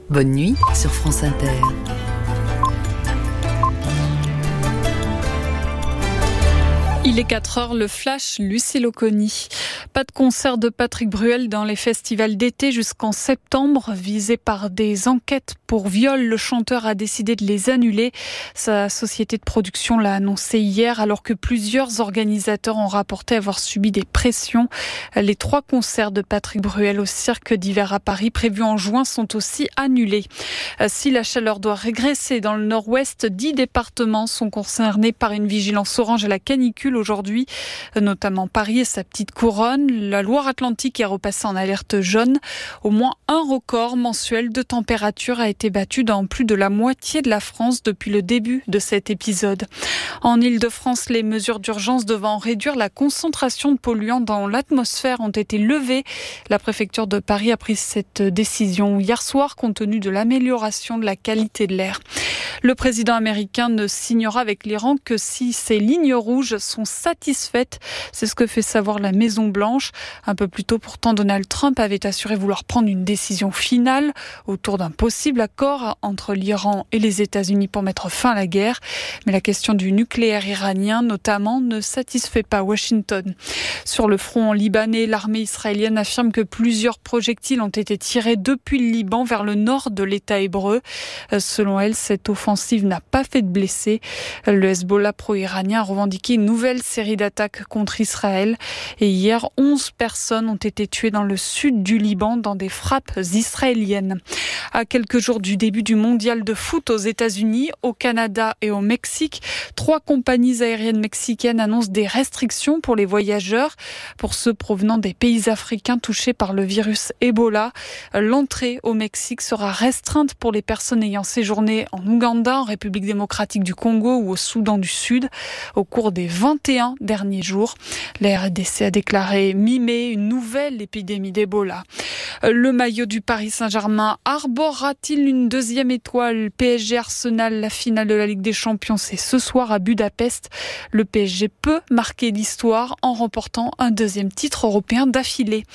Bonne nuit sur France Inter. Il est 4h, le flash, Lucille Oconi. Pas de concert de Patrick Bruel dans les festivals d'été jusqu'en septembre. Visé par des enquêtes pour viol, le chanteur a décidé de les annuler. Sa société de production l'a annoncé hier, alors que plusieurs organisateurs ont rapporté avoir subi des pressions. Les 3 concerts de Patrick Bruel au Cirque d'hiver à Paris, prévus en juin, sont aussi annulés. Si la chaleur doit régresser dans le nord-ouest, 10 départements sont concernés par une vigilance orange à la canicule aujourd'hui, notamment Paris et sa petite couronne. La Loire-Atlantique est repassée en alerte jaune. Au moins un record mensuel de température a été battu dans plus de la moitié de la France depuis le début de cet épisode. En Île-de-France, les mesures d'urgence devant réduire la concentration de polluants dans l'atmosphère ont été levées. La préfecture de Paris a pris cette décision hier soir compte tenu de l'amélioration de la qualité de l'air. Le président américain ne signera avec l'Iran que si ces lignes rouges sont satisfaites. C'est ce que fait savoir la Maison-Blanche. Un peu plus tôt, pourtant, Donald Trump avait assuré vouloir prendre une décision finale autour d'un possible accord entre l'Iran et les États-Unis pour mettre fin à la guerre. Mais la question du nucléaire iranien, notamment, ne satisfait pas Washington. Sur le front libanais, l'armée israélienne affirme que plusieurs projectiles ont été tirés depuis le Liban vers le nord de l'État hébreu. Selon elle, cette offensive n'a pas fait de blessés. Le Hezbollah pro-iranien a revendiqué une nouvelle série d'attaques contre Israël. Et hier, 11 personnes ont été tuées dans le sud du Liban dans des frappes israéliennes. À quelques jours du début du mondial de foot aux États-Unis, au Canada et au Mexique, 3 compagnies aériennes mexicaines annoncent des restrictions pour les voyageurs. Pour ceux provenant des pays africains touchés par le virus Ebola, l'entrée au Mexique sera restreinte pour les personnes ayant séjourné en Ouganda, en République démocratique du Congo ou au Soudan du Sud au cours des 21 derniers jours. La RDC a déclaré mi-mai une nouvelle épidémie d'Ebola. Le maillot du Paris Saint-Germain arborera-t-il une deuxième étoile? PSG Arsenal, la finale de la Ligue des Champions, c'est ce soir à Budapest. Le PSG peut marquer l'histoire en remportant un 2e titre européen d'affilée.